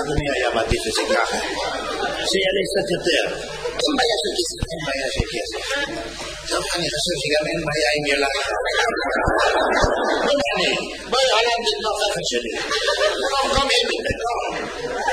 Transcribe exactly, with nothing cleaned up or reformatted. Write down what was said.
אדוני היה מעדיף את זה ככה. שיעלה קצת יותר. אין בעיה של כסף. אין בעיה של כסף. טוב, אני חושב שגם אין בעיה עם ילד. לא מעניין. בואי עליו לתמוך אחד שלי. לא, לא מעניין.